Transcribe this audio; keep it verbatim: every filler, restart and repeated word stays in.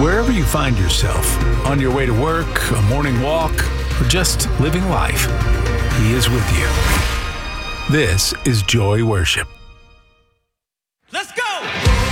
Wherever you find yourself, on your way to work, a morning walk, or just living life, He is with you. This is Joy Worship. Let's go!